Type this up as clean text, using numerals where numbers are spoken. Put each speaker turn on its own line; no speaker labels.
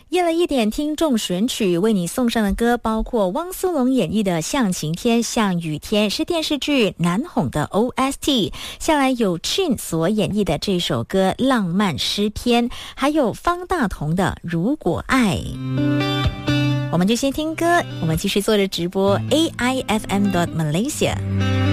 夜了一点听众选曲为你送上的歌包括汪苏泷演绎的《像晴天像雨天》，是电视剧《难哄》的 OST。 下来有 Chin 所演绎的这首歌《浪漫诗篇》，还有方大同的《如果爱》。我们就先听歌，我们继续做着直播 AIFM.Malaysia。